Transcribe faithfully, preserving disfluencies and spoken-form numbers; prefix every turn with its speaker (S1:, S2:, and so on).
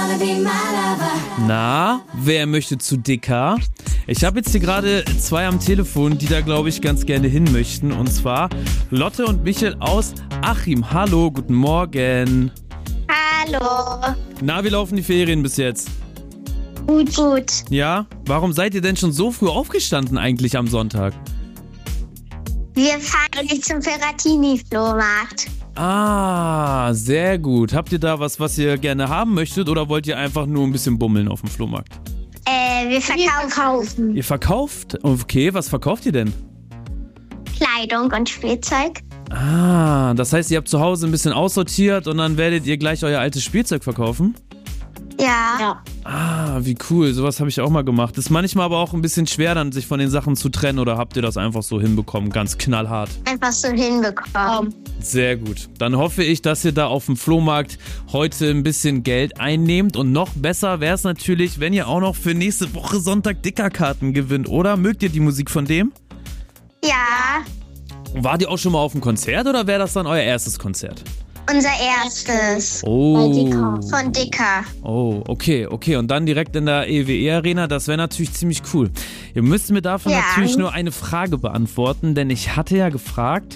S1: Na, wer möchte zu Dicker? Ich habe jetzt hier gerade zwei am Telefon, die da, glaube ich, ganz gerne hin möchten. Und zwar Lotte und Michel aus Achim. Hallo, guten Morgen.
S2: Hallo.
S1: Na, wie laufen die Ferien bis jetzt?
S2: Gut, gut.
S1: Ja? Warum seid ihr denn schon so früh aufgestanden eigentlich am Sonntag?
S2: Wir fahren jetzt zum Ferratini-Flohmarkt.
S1: Ah, sehr gut. Habt ihr da was, was ihr gerne haben möchtet oder wollt ihr einfach nur ein bisschen bummeln auf dem Flohmarkt?
S2: Äh, wir verkaufen, wir verkaufen
S1: Ihr verkauft? Okay, was verkauft ihr denn?
S2: Kleidung und Spielzeug.
S1: Ah, das heißt, ihr habt zu Hause ein bisschen aussortiert und dann werdet ihr gleich euer altes Spielzeug verkaufen?
S2: Ja. ja.
S1: Ah, wie cool. Sowas habe ich auch mal gemacht. Ist manchmal aber auch ein bisschen schwer, dann sich von den Sachen zu trennen, oder habt ihr das einfach so hinbekommen? Ganz knallhart.
S2: Einfach so hinbekommen.
S1: Sehr gut. Dann hoffe ich, dass ihr da auf dem Flohmarkt heute ein bisschen Geld einnehmt. Und noch besser wäre es natürlich, wenn ihr auch noch für nächste Woche Sonntag Dicker-Karten gewinnt, oder? Mögt ihr die Musik von dem?
S2: Ja.
S1: Wart ihr auch schon mal auf dem Konzert oder wäre das dann euer erstes Konzert?
S2: Unser erstes.
S1: Oh.
S2: Von Dicker.
S1: Oh, okay, okay. Und dann direkt in der E W E-Arena, das wäre natürlich ziemlich cool. Ihr müsst mir davon
S2: ja.
S1: natürlich nur eine Frage beantworten, denn ich hatte ja gefragt,